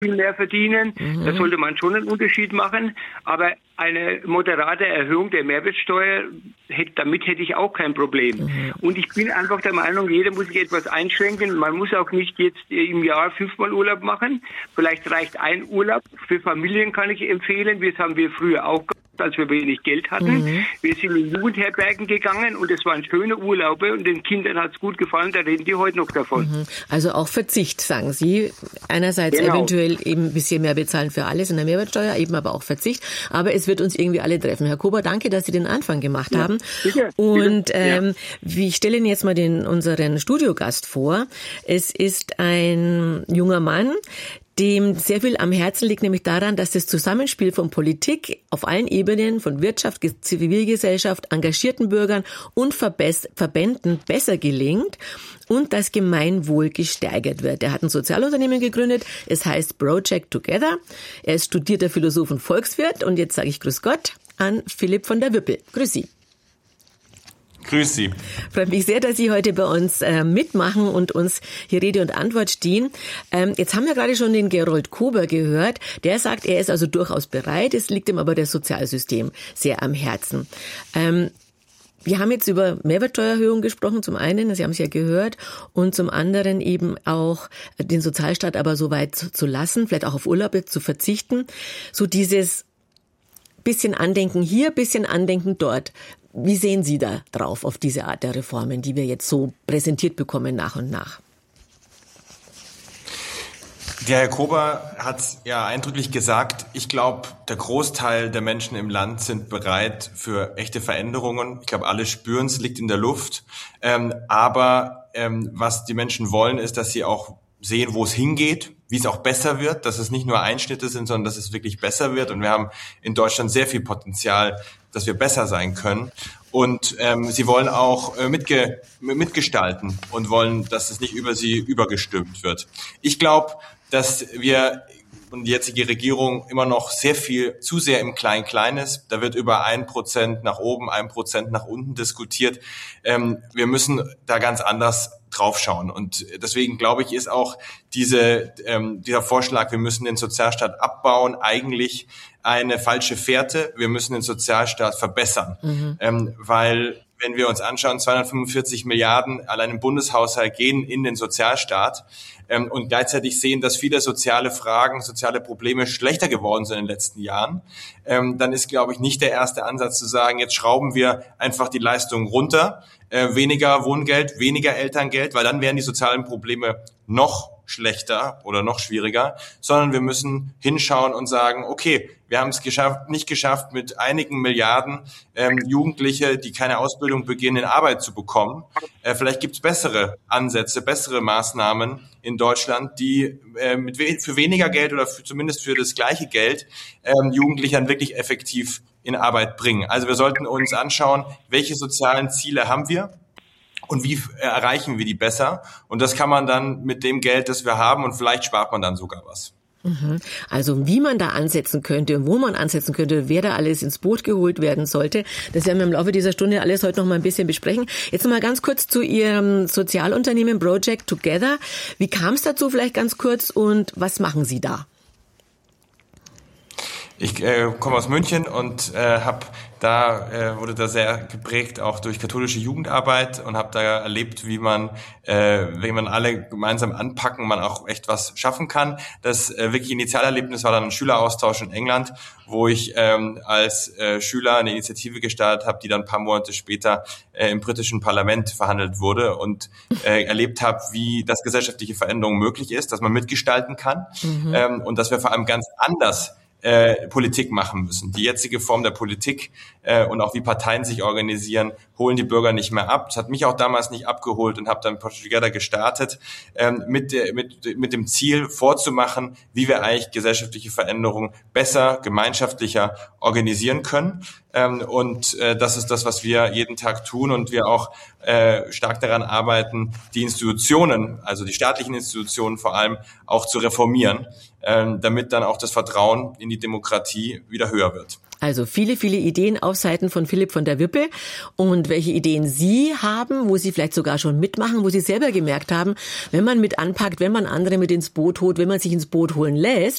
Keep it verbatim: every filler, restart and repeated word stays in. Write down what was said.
viel mehr verdienen. Mhm. Da sollte man schon einen Unterschied machen. Aber eine moderate Erhöhung der Mehrwertsteuer, hätte, damit hätte ich auch kein Problem. Mhm. Und ich bin einfach der Meinung, jeder muss sich etwas einschränken. Man muss auch nicht jetzt im Jahr fünfmal Urlaub machen. Vielleicht reicht ein Urlaub. Für Familien kann ich empfehlen. Das haben wir früher auch gemacht, als wir wenig Geld hatten. Mhm. Wir sind in Jugendherbergen gegangen und es waren schöne Urlaube und den Kindern hat es gut gefallen, da reden die heute noch davon. Mhm. Also auch Verzicht, sagen Sie. Einerseits genau. eventuell eben ein bisschen mehr bezahlen für alles in der Mehrwertsteuer, eben aber auch Verzicht. Aber es wird uns irgendwie alle treffen. Herr Kober, danke, dass Sie den Anfang gemacht ja, haben. Bitte, und bitte. Ähm, ja. wie ich stelle Ihnen jetzt mal den unseren Studiogast vor. Es ist ein junger Mann, dem sehr viel am Herzen liegt, nämlich daran, dass das Zusammenspiel von Politik auf allen Ebenen, von Wirtschaft, Zivilgesellschaft, engagierten Bürgern und Verbänden besser gelingt und das Gemeinwohl gesteigert wird. Er hat ein Sozialunternehmen gegründet, es heißt Project Together. Er ist studierter Philosoph und Volkswirt und jetzt sage ich Grüß Gott an Philipp von der Wüppel. Grüß Sie. Grüß Sie. Freut mich sehr, dass Sie heute bei uns äh, mitmachen und uns hier Rede und Antwort stehen. Ähm, jetzt haben wir gerade schon den Gerold Kober gehört. Der sagt, er ist also durchaus bereit. Es liegt ihm aber das Sozialsystem sehr am Herzen. Ähm, wir haben jetzt über Mehrwertsteuererhöhung gesprochen, zum einen, Sie haben es ja gehört, und zum anderen eben auch den Sozialstaat aber so weit zu, zu lassen, vielleicht auch auf Urlaube zu verzichten. So dieses bisschen Andenken hier, bisschen Andenken dort. Wie sehen Sie da drauf, auf diese Art der Reformen, die wir jetzt so präsentiert bekommen nach und nach? Der Herr Kober hat ja eindrücklich gesagt, ich glaube, der Großteil der Menschen im Land sind bereit für echte Veränderungen. Ich glaube, alle spüren es, liegt in der Luft. Ähm, aber ähm, was die Menschen wollen, ist, dass sie auch sehen, wo es hingeht, wie es auch besser wird, dass es nicht nur Einschnitte sind, sondern dass es wirklich besser wird. Und wir haben in Deutschland sehr viel Potenzial, dass wir besser sein können. Und ähm, sie wollen auch äh, mitge- mitgestalten und wollen, dass es nicht über sie übergestülpt wird. Ich glaube, dass wir und die jetzige Regierung immer noch sehr viel, zu sehr im Klein-Klein ist. Da wird über ein Prozent nach oben, ein Prozent nach unten diskutiert. Ähm, wir müssen da ganz anders draufschauen. Und deswegen glaube ich, ist auch diese, ähm, dieser Vorschlag, wir müssen den Sozialstaat abbauen, eigentlich eine falsche Fährte. Wir müssen den Sozialstaat verbessern, mhm. ähm, weil wenn wir uns anschauen, zweihundertfünfundvierzig Milliarden allein im Bundeshaushalt gehen in den Sozialstaat ähm, und gleichzeitig sehen, dass viele soziale Fragen, soziale Probleme schlechter geworden sind in den letzten Jahren, ähm, dann ist, glaube ich, nicht der erste Ansatz zu sagen, jetzt schrauben wir einfach die Leistungen runter, äh, weniger Wohngeld, weniger Elterngeld, weil dann wären die sozialen Probleme noch schlechter oder noch schwieriger, sondern wir müssen hinschauen und sagen, okay, wir haben es geschafft, nicht geschafft, mit einigen Milliarden ähm, Jugendliche, die keine Ausbildung beginnen, in Arbeit zu bekommen. Äh, vielleicht gibt es bessere Ansätze, bessere Maßnahmen in Deutschland, die äh, mit we- für weniger Geld oder für, zumindest für das gleiche Geld ähm, Jugendlichen wirklich effektiv in Arbeit bringen. Also wir sollten uns anschauen, welche sozialen Ziele haben wir und wie erreichen wir die besser. Und das kann man dann mit dem Geld, das wir haben, und vielleicht spart man dann sogar was. Also wie man da ansetzen könnte und wo man ansetzen könnte, wer da alles ins Boot geholt werden sollte, das werden wir im Laufe dieser Stunde alles heute noch mal ein bisschen besprechen. Jetzt noch mal ganz kurz zu Ihrem Sozialunternehmen Project Together. Wie kam es dazu vielleicht ganz kurz und was machen Sie da? Ich äh, komme aus München und äh, habe da äh, wurde da sehr geprägt auch durch katholische Jugendarbeit und habe da erlebt, wie man, äh, wenn man alle gemeinsam anpacken, man auch echt was schaffen kann. Das äh, wirklich Initialerlebnis war dann ein Schüleraustausch in England, wo ich ähm, als äh, Schüler eine Initiative gestartet habe, die dann ein paar Monate später äh, im britischen Parlament verhandelt wurde und äh, erlebt habe, wie das gesellschaftliche Veränderung möglich ist, dass man mitgestalten kann mhm. ähm, und dass wir vor allem ganz anders Äh, Politik machen müssen. Die jetzige Form der Politik äh, und auch wie Parteien sich organisieren, holen die Bürger nicht mehr ab. Das hat mich auch damals nicht abgeholt und habe dann Project Together gestartet, ähm, mit, der, mit, mit dem Ziel vorzumachen, wie wir eigentlich gesellschaftliche Veränderungen besser, gemeinschaftlicher organisieren können. Ähm, und äh, das ist das, was wir jeden Tag tun und wir auch äh, stark daran arbeiten, die Institutionen, also die staatlichen Institutionen vor allem, auch zu reformieren, ähm, damit dann auch das Vertrauen in die Demokratie wieder höher wird. Also viele, viele Ideen auf Seiten von Philipp von der Wippe. Und welche Ideen Sie haben, wo Sie vielleicht sogar schon mitmachen, wo Sie selber gemerkt haben, wenn man mit anpackt, wenn man andere mit ins Boot holt, wenn man sich ins Boot holen lässt,